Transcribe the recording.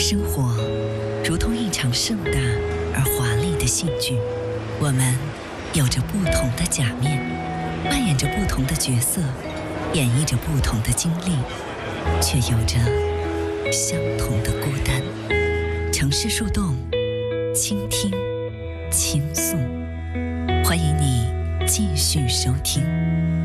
生活如同一场盛大而华丽的戏剧，我们有着不同的假面，扮演着不同的角色，演绎着不同的经历，却有着相同的孤单。城市树洞，倾听，倾诉，欢迎你继续收听。